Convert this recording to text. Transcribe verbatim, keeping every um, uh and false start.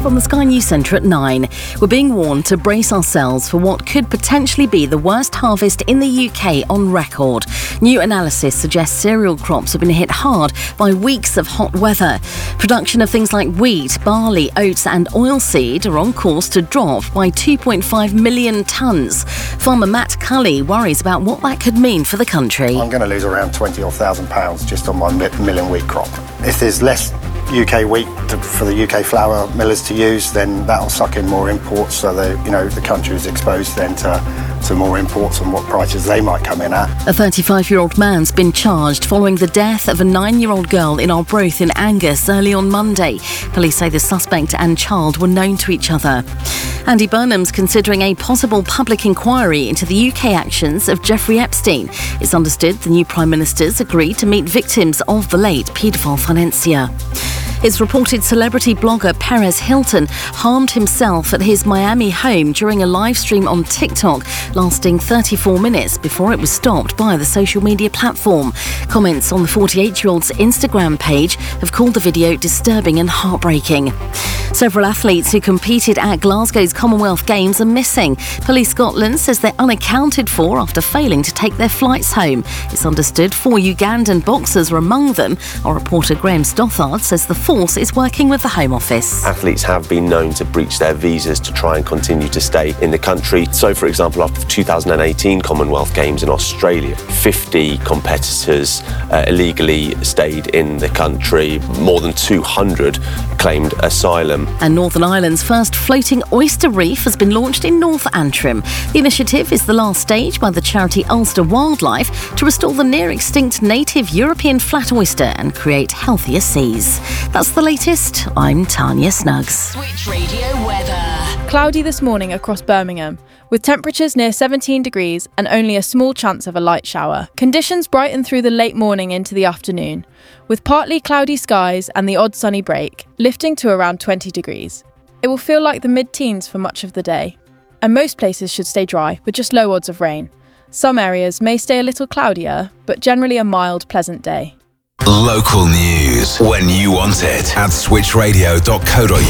From the Sky News Centre at nine, we're being warned to brace ourselves for what could potentially be the worst harvest in the U K on record. New analysis suggests cereal crops have been hit hard by weeks of hot weather. Production of things like wheat, barley, oats and oilseed are on course to drop by two point five million tonnes. Farmer Matt Cully worries about what that could mean for the country. I'm going to lose around twenty or thousand pounds just on my milling wheat crop. If there's less U K wheat to, for the U K flour millers to use, then that'll suck in more imports, so the you know the country is exposed then to, to more imports and what prices they might come in at. A thirty-five-year-old man's been charged following the death of a nine-year-old girl in Arbroath in Angus early on Monday. Police say the suspect and child were known to each other. Andy Burnham's considering a possible public inquiry into the U K actions of Jeffrey Epstein. It's understood the new Prime Minister's agreed to meet victims of the late paedophile financier. It's reported celebrity blogger Perez Hilton harmed himself at his Miami home during a live stream on TikTok, lasting thirty-four minutes before it was stopped by the social media platform. Comments on the forty-eight-year-old's Instagram page have called the video disturbing and heartbreaking. Several athletes who competed at Glasgow's Commonwealth Games are missing. Police Scotland says they're unaccounted for after failing to take their flights home. It's understood four Ugandan boxers are among them. Our reporter Graham Stothard says the force is working with the Home Office. Athletes have been known to breach their visas to try and continue to stay in the country. So, for example, after the two thousand eighteen Commonwealth Games in Australia, fifty competitors uh, illegally stayed in the country. More than two hundred claimed asylum. And Northern Ireland's first floating oyster reef has been launched in North Antrim. The initiative is the last stage by the charity Ulster Wildlife to restore the near-extinct native European flat oyster and create healthier seas. That's the latest. I'm Tanya Snuggs. Switch Radio weather. Cloudy this morning across Birmingham, with temperatures near seventeen degrees and only a small chance of a light shower. Conditions brighten through the late morning into the afternoon, with partly cloudy skies and the odd sunny break, lifting to around twenty degrees. It will feel like the mid-teens for much of the day, and most places should stay dry with just low odds of rain. Some areas may stay a little cloudier, but generally a mild, pleasant day. Local news when you want it at switch radio dot co dot